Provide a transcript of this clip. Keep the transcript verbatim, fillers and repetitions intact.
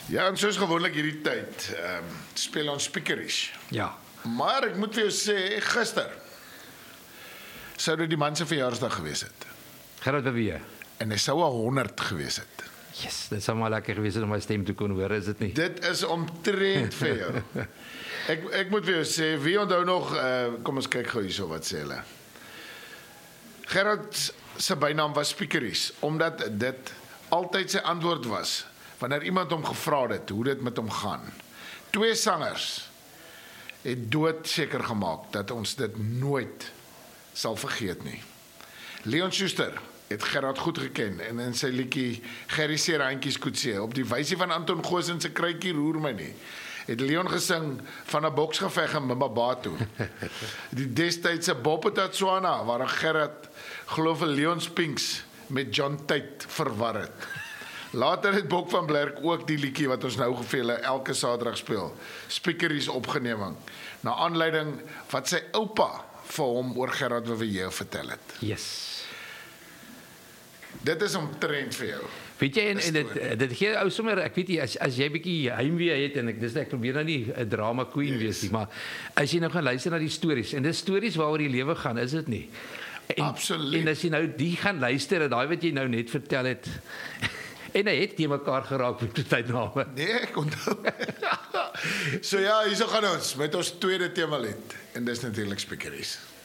Ja, en soos gewoonlik hierdie tyd, um, speel ons speakeries. Ja. Maar ek moet vir jou sê, gister sou dit die man se verjaarsdag gewees het. Gerard Beweer. En hy sou al honderd gewees het. Yes, dit sou maar lekker gewees het om my stem te kon hoor, is dit nie? Dit is omtrent vir jou. Ek, ek moet vir jou sê, wie onthou nog, uh, kom ons kyk gou hierso wat sê hulle. Gerard se bynaam was speakeries, omdat dit altyd sy antwoord was, wanneer iemand hom gevra het, hoe dit met hom gaan. Twee sangers het dood seker gemaak, dat ons dit nooit sal vergeet nie. Leon Schuster het Gerard goed geken, en in sy liedjie Gerry se randjies koetsee, op die wysie van Anton Goosen se kruikie roer my nie, het Leon gesing van 'n boksgeveg in Mmabatho. Die destydse Boppeta Tswana, waar Gerard glo vir Leon Spinks met John Tate verwar het. Later het Bok van Blerk ook die liedjie wat ons nou vir julle elke Saterdag speel, Speakeries opgeneem, na aanleiding wat sy oupa vir hom oor Gerard Beweer vertel het. Yes. Dit is omtrent vir jou. Weet jy, en, en dit, dit gee ou sommer, ek weet nie, as, as jy bietjie heimwee het, en ek, dis, ek probeer nou nie 'n drama queen yes. wees nie, maar as jy nou gaan luister na die stories, en dis stories waaroor die lewe gaan, is dit nie? En, Absoluut. En as jy nou die gaan luister, en daai wat jy nou net vertel het, en hy het die mekaar geraak met die tydname. Nee, ek onthou. So ja, hierso gaan ons met ons tweede tema lied, en dis natuurlik Speakeries.